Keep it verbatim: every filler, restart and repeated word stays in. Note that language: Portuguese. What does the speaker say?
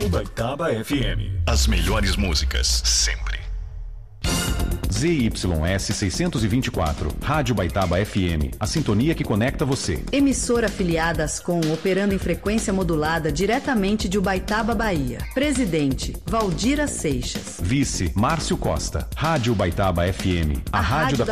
Ubaitaba F M. As melhores músicas, sempre. Z Y S seiscentos e vinte e quatro, Rádio Ubaitaba F M, a sintonia que conecta você. Emissora afiliada ASCOM, operando em frequência modulada diretamente de Ubaitaba, Bahia. Presidente, Valdira Seixas. Vice, Márcio Costa. Rádio Ubaitaba F M, a, a rádio, rádio da